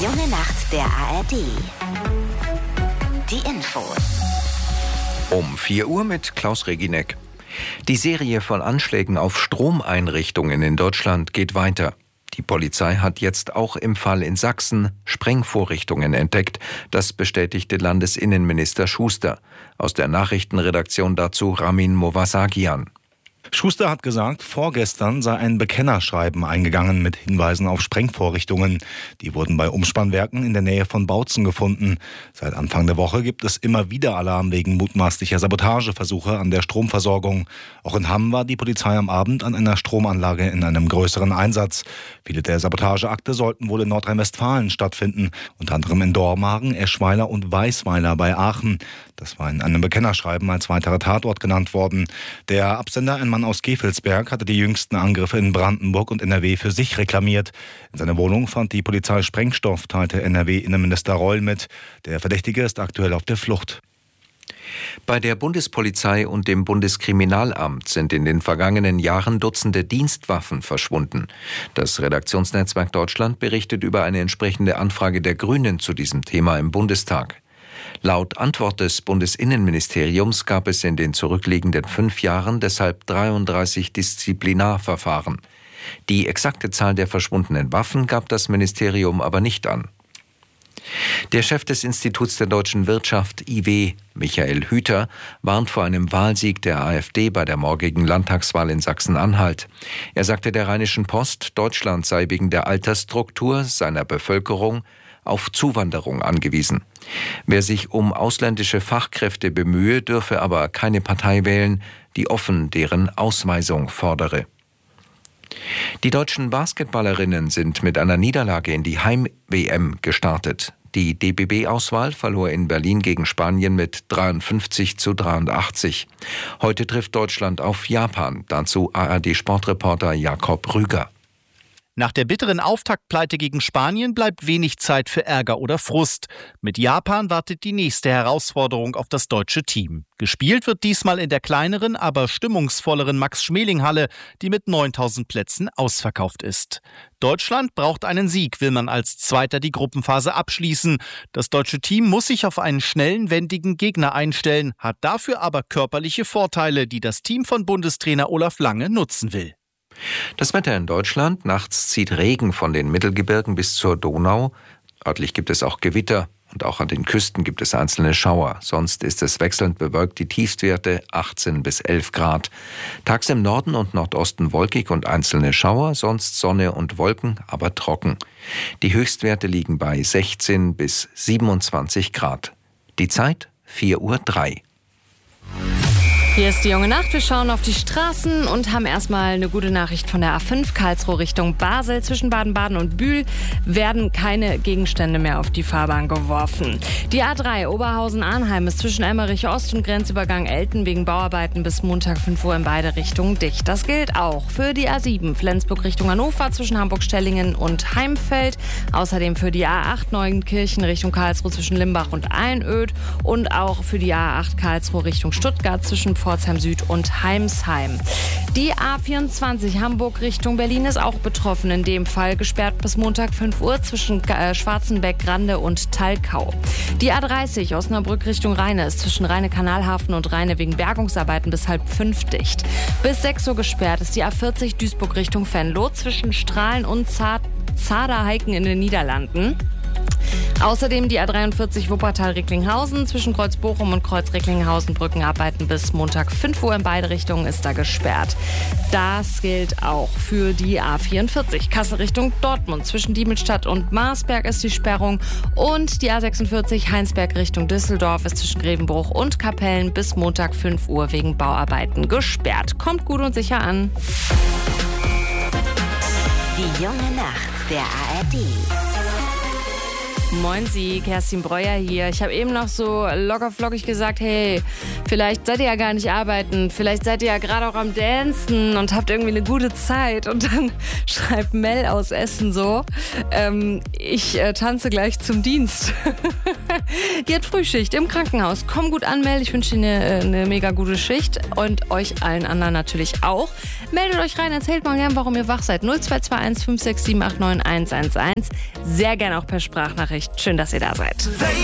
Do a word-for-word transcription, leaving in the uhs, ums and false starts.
junge Nacht der A R D. Die Infos. Um vier Uhr mit Klaus Regineck. Die Serie von Anschlägen auf Stromeinrichtungen in Deutschland geht weiter. Die Polizei hat jetzt auch im Fall in Sachsen Sprengvorrichtungen entdeckt. Das bestätigte Landesinnenminister Schuster. Aus der Nachrichtenredaktion dazu Ramin Movasagian. Schuster hat gesagt, vorgestern sei ein Bekennerschreiben eingegangen mit Hinweisen auf Sprengvorrichtungen. Die wurden bei Umspannwerken in der Nähe von Bautzen gefunden. Seit Anfang der Woche gibt es immer wieder Alarm wegen mutmaßlicher Sabotageversuche an der Stromversorgung. Auch in Hamm war die Polizei am Abend an einer Stromanlage in einem größeren Einsatz. Viele der Sabotageakte sollten wohl in Nordrhein-Westfalen stattfinden, unter anderem in Dormagen, Eschweiler und Weisweiler bei Aachen. Das war in einem Bekennerschreiben als weiterer Tatort genannt worden. Der Absender, ein Mann aus Gevelsberg, hatte die jüngsten Angriffe in Brandenburg und N R W für sich reklamiert. In seiner Wohnung fand die Polizei Sprengstoff, teilte N R W-Innenminister Reul mit. Der Verdächtige ist aktuell auf der Flucht. Bei der Bundespolizei und dem Bundeskriminalamt sind in den vergangenen Jahren Dutzende Dienstwaffen verschwunden. Das Redaktionsnetzwerk Deutschland berichtet über eine entsprechende Anfrage der Grünen zu diesem Thema im Bundestag. Laut Antwort des Bundesinnenministeriums gab es in den zurückliegenden fünf Jahren deshalb dreiunddreißig Disziplinarverfahren. Die exakte Zahl der verschwundenen Waffen gab das Ministerium aber nicht an. Der Chef des Instituts der deutschen Wirtschaft I W, Michael Hüter, warnt vor einem Wahlsieg der AfD bei der morgigen Landtagswahl in Sachsen-Anhalt. Er sagte der Rheinischen Post, Deutschland sei wegen der Altersstruktur seiner Bevölkerung auf Zuwanderung angewiesen. Wer sich um ausländische Fachkräfte bemühe, dürfe aber keine Partei wählen, die offen deren Ausweisung fordere. Die deutschen Basketballerinnen sind mit einer Niederlage in die Heim-W M gestartet. Die D B B-Auswahl verlor in Berlin gegen Spanien mit dreiundfünfzig zu dreiundachtzig. Heute trifft Deutschland auf Japan. Dazu A R D-Sportreporter Jakob Rüger. Nach der bitteren Auftaktpleite gegen Spanien bleibt wenig Zeit für Ärger oder Frust. Mit Japan wartet die nächste Herausforderung auf das deutsche Team. Gespielt wird diesmal in der kleineren, aber stimmungsvolleren Max-Schmeling-Halle, die mit neuntausend Plätzen ausverkauft ist. Deutschland braucht einen Sieg, will man als Zweiter die Gruppenphase abschließen. Das deutsche Team muss sich auf einen schnellen, wendigen Gegner einstellen, hat dafür aber körperliche Vorteile, die das Team von Bundestrainer Olaf Lange nutzen will. Das Wetter in Deutschland. Nachts zieht Regen von den Mittelgebirgen bis zur Donau. Örtlich gibt es auch Gewitter und auch an den Küsten gibt es einzelne Schauer. Sonst ist es wechselnd bewölkt, die Tiefstwerte achtzehn bis elf Grad. Tags im Norden und Nordosten wolkig und einzelne Schauer, sonst Sonne und Wolken, aber trocken. Die Höchstwerte liegen bei sechzehn bis siebenundzwanzig Grad. Die Zeit vier Uhr drei. Hier ist die junge Nacht. Wir schauen auf die Straßen und haben erstmal eine gute Nachricht von der A fünf Karlsruhe Richtung Basel. Zwischen Baden-Baden und Bühl werden keine Gegenstände mehr auf die Fahrbahn geworfen. Die A drei Oberhausen-Arnheim ist zwischen Emmerich Ost und Grenzübergang Elten wegen Bauarbeiten bis Montag fünf Uhr in beide Richtungen dicht. Das gilt auch für die A sieben Flensburg Richtung Hannover zwischen Hamburg-Stellingen und Heimfeld. Außerdem für die A acht Neunkirchen Richtung Karlsruhe zwischen Limbach und Allenöd und auch für die A acht Karlsruhe Richtung Stuttgart zwischen Pforzheim Süd und Heimsheim. Die A vierundzwanzig Hamburg Richtung Berlin ist auch betroffen, in dem Fall gesperrt bis Montag fünf Uhr zwischen äh, Schwarzenbeck, Grande und Talkau. Die A dreißig Osnabrück Richtung Rheine ist zwischen Rheine-Kanalhafen und Rheine wegen Bergungsarbeiten bis halb fünf dicht. Bis sechs Uhr gesperrt ist die A vierzig Duisburg Richtung Venlo zwischen Strahlen und Zaderheiken in den Niederlanden. Außerdem die A dreiundvierzig Wuppertal-Recklinghausen zwischen Kreuz-Bochum und Kreuz-Recklinghausen Brückenarbeiten bis Montag fünf Uhr in beide Richtungen ist da gesperrt. Das gilt auch für die A vierundvierzig Kassel Richtung Dortmund. Zwischen Diemelstadt und Marsberg ist die Sperrung und die A sechsundvierzig Heinsberg Richtung Düsseldorf ist zwischen Grevenbruch und Kapellen bis Montag fünf Uhr wegen Bauarbeiten gesperrt. Kommt gut und sicher an. Die junge Nacht der A R D. Moin Sie, Kerstin Breuer hier. Ich habe eben noch so locker flockig gesagt, hey, vielleicht seid ihr ja gar nicht arbeiten, vielleicht seid ihr ja gerade auch am Dancen und habt irgendwie eine gute Zeit. Und dann schreibt Mel aus Essen so, ähm, ich äh, tanze gleich zum Dienst. Die hat Frühschicht im Krankenhaus. Komm gut an, Mel, ich wünsche dir eine, eine mega gute Schicht und euch allen anderen natürlich auch. Meldet euch rein, erzählt mal gern, warum ihr wach seid. null zwei zwei eins fünf sechs sieben acht neun eins eins eins. Sehr gerne auch per Sprachnachricht. Schön, dass ihr da seid.